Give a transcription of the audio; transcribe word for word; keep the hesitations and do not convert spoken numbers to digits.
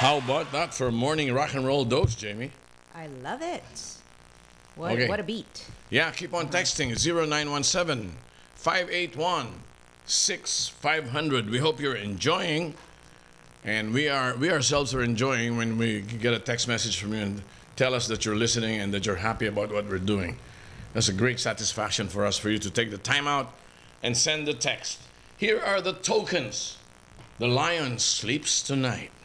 How about that for a morning rock and roll dose, Jamie? I love it. What, Okay. what a beat. Yeah, keep on texting zero nine one seven, five eight one, six five zero zero. We hope you're enjoying, and we are we ourselves are enjoying when we get a text message from you and tell us that you're listening and that you're happy about what we're doing. That's a great satisfaction for us for you to take the time out and send the text. Here are the tokens. The lion sleeps tonight.